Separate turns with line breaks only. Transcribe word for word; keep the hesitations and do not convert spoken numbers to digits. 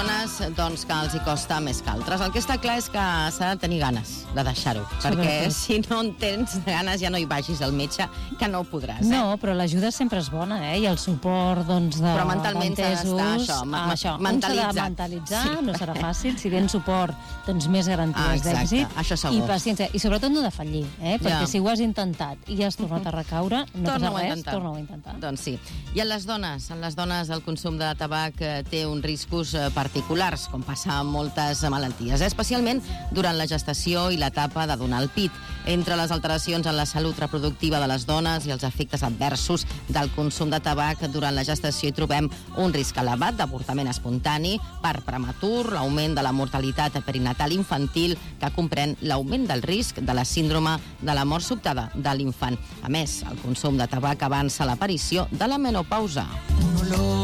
doncs, que els hi costa més que altres. El que està clar és que s'ha de tenir ganes de deixar-ho, perquè si no en tens ganes ja no hi vagis al metge, que no ho podràs. Eh?
No, però l'ajuda sempre és bona, eh? I el suport, doncs, de
però mentalment s'ha d'estar això,
ah, això.
mentalitzat.
Un s'ha de mentalitzar, sí. No serà fàcil, si tens suport, doncs més
Ah,
garanties
exacte,
d'èxit.
això segur.
I paciència, i sobretot no defallir, eh? Perquè
Ja.
si ho has intentat i has tornat a recaure, no passa
Torna-ho a
res,
intentar.
torna-ho a intentar.
Doncs sí. I en les dones, en les dones el consum de tabac eh, té uns riscos eh, particulars, com passa amb moltes malalties, eh? Especialment durant la gestació i l'etapa de donar el pit. Entre les alteracions en la salut reproductiva de les dones i els efectes adversos del consum de tabac durant la gestació hi trobem un risc elevat d'avortament espontani, part prematur, l'augment de la mortalitat perinatal infantil, que comprèn l'augment del risc de la síndrome de la mort sobtada de l'infant. A més, el consum de tabac avança l'aparició de la menopausa.